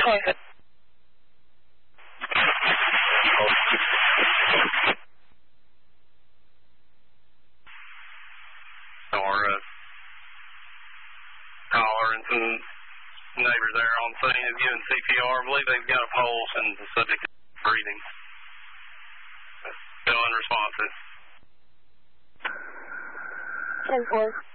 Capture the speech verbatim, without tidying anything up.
Target. Our uh, caller and some neighbors there on scene is giving C P R. I believe they've got a pulse and the subject is breathing. Still unresponsive. ten four.